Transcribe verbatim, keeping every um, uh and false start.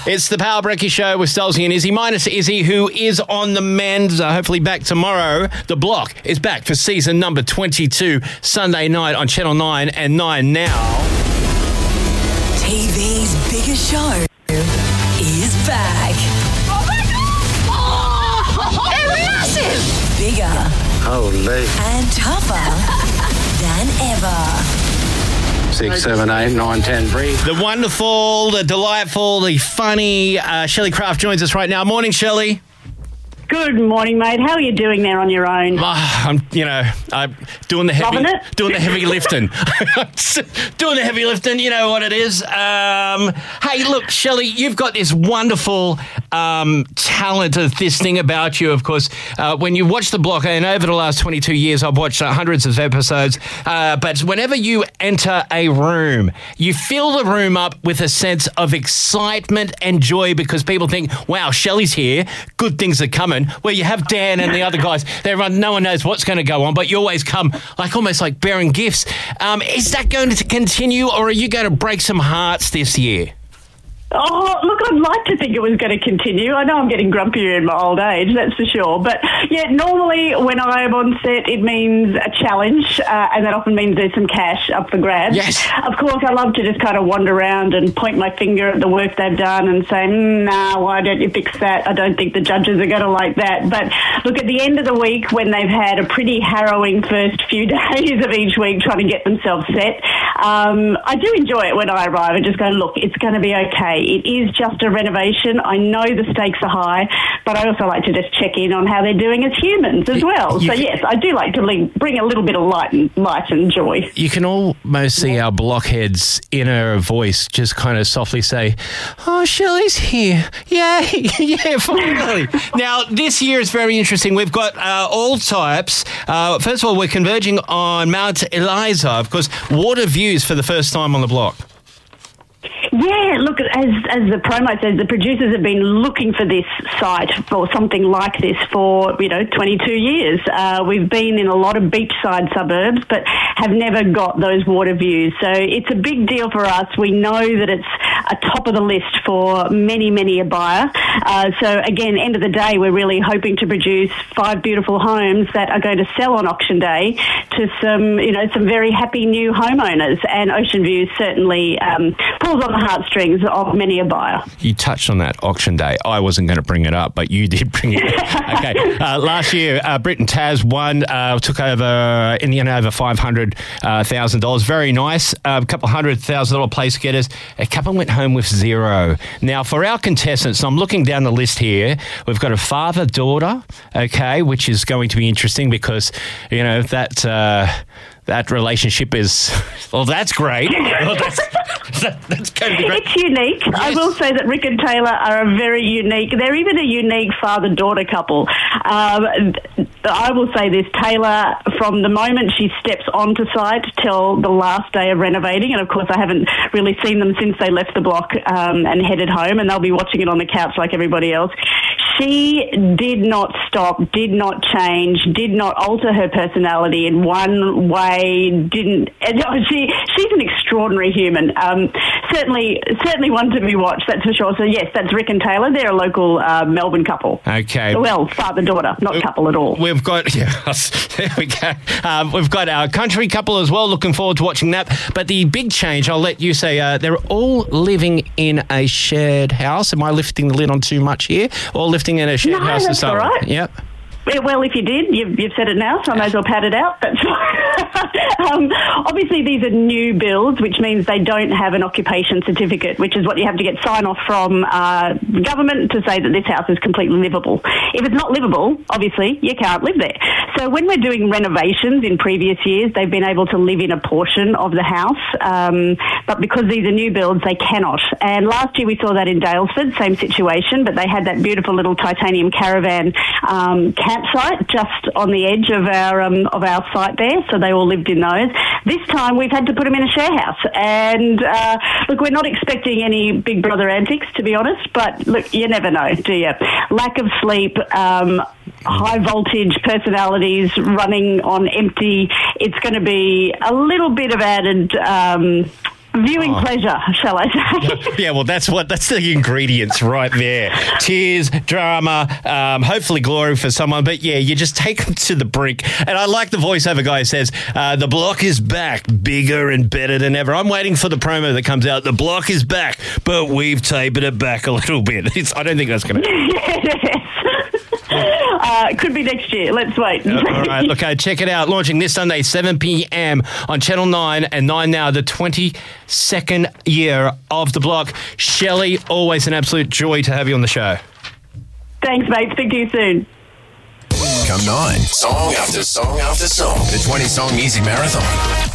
It's the Power Brekkie Show with Stolzy and Izzy, minus Izzy, who is on the mend, uh, hopefully back tomorrow. The Block is back for season number twenty-two, Sunday night on Channel nine and nine Now. T V's biggest show is back. Oh my God! Oh, they're massive! Bigger. Holy. And tougher than ever. Six, seven, eight, nine, ten, breathe. The wonderful, the delightful, the funny uh, Shelley Craft joins us right now. Morning, Shelley. Good morning, mate. How are you doing there on your own? Oh, I'm, you know, I'm doing the heavy, Loving it? doing the heavy lifting, doing the heavy lifting. You know what it is. Um, hey, look, Shelley, you've got this wonderful um, talent of this thing about you. Of course, uh, when you watch The Block, and over the last twenty-two years, I've watched uh, hundreds of episodes. Uh, but whenever you enter a room, you fill the room up with a sense of excitement and joy because people think, "Wow, Shelley's here. Good things are coming." Where you have Dan and the other guys, they run, no one knows what's going to go on, but you always come like almost like bearing gifts. Um, is that going to continue, or are you going to break some hearts this year? Oh, look, I'd like to think it was going to continue. I know I'm getting grumpier in my old age, that's for sure. But, yeah, normally when I'm on set, it means a challenge, uh, and that often means there's some cash up for grabs. Yes. Of course, I love to just kind of wander around and point my finger at the work they've done and say, mm, nah, why don't you fix that? I don't think the judges are going to like that. But, look, at the end of the week, when they've had a pretty harrowing first few days of each week trying to get themselves set, um, I do enjoy it when I arrive and just go, look, it's going to be okay. It is just a renovation. I know the stakes are high, but I also like to just check in on how they're doing as humans as well. You so, can, yes, I do like to le- bring a little bit of light and, light and joy. You can almost see our blockhead's inner voice just kind of softly say, "Oh, Shelley's here. Yay, yeah, finally." Now, this year is very interesting. We've got uh, all types. Uh, first of all, we're converging on Mount Eliza. Of course, water views for the first time on The Block. Yeah, look, as as the promo says, the producers have been looking for this site for something like this for, you know, twenty-two years. Uh, we've been in a lot of beachside suburbs, but have never got those water views. So it's a big deal for us. We know that it's a top of the list for many, many a buyer. Uh, so again, end of the day, we're really hoping to produce five beautiful homes that are going to sell on auction day to some, you know, some very happy new homeowners. And Ocean Views certainly um, pulls on the heartstrings of many a buyer. You touched on that auction day. I wasn't going to bring it up, but you did bring it up. Okay. Uh, last year, uh, Britt and Taz won, uh, took over in the end over five hundred thousand dollars. Very nice. Uh, a couple hundred thousand dollar place getters. A couple went home with zero. Now, for our contestants, I'm looking down the list here. We've got a father-daughter, okay, which is going to be interesting because, you know, that... Uh, That relationship is, well, that's great. Well, that's, that, that's going to be great. It's unique. Yes. I will say that Rick and Taylor are a very unique, they're even a unique father-daughter couple. Um, I will say this, Taylor, from the moment she steps onto site till the last day of renovating, and of course I haven't really seen them since they left the block um, and headed home, and they'll be watching it on the couch like everybody else. She did not stop, did not change, did not alter her personality in one way. Didn't she? She's an extraordinary human. Um, certainly, certainly one to be watched. That's for sure. So yes, that's Rick and Taylor. They're a local uh, Melbourne couple. Okay. Well, father daughter, not couple at all. We've got yes, there we go. Um, we've got our country couple as well. Looking forward to watching that. But the big change, I'll let you say, uh, they're all living in a shared house. Am I lifting the lid on too much here? All living in a shared no, house. That's all right. Yep. Well, if you did, you've, you've said it now, so I may as well pat it out. That's um, obviously, these are new builds, which means they don't have an occupation certificate, which is what you have to get sign-off from uh, government to say that this house is completely livable. If it's not livable, obviously, you can't live there. So when we're doing renovations in previous years, they've been able to live in a portion of the house, um, but because these are new builds, they cannot. And last year we saw that in Daylesford, same situation, but they had that beautiful little titanium caravan um, campsite just on the edge of our um, of our site there, so they all lived in those. This time we've had to put them in a share house, and uh, look, we're not expecting any Big Brother antics, to be honest, but look, you never know, do you? Lack of sleep, um, high voltage personalities running on empty. It's going to be a little bit of added um, Viewing Oh. pleasure, shall I say? Yeah, well, that's what that's the ingredients right there. Tears, drama, um, hopefully glory for someone. But yeah, you just take them to the brink. And I like the voiceover guy who says, uh, the block is back, bigger and better than ever. I'm waiting for the promo that comes out. The block is back, but we've tapered it back a little bit. It's, I don't think that's going to uh, could be next year. Let's wait. All right, okay, check it out. Launching this Sunday, seven p.m. on Channel nine and nine Now, the twenty-second year of The Block. Shelley, always an absolute joy to have you on the show. Thanks, mate. Speak to you soon. Come nine. Song after song after song. The twenty-song Easy Marathon.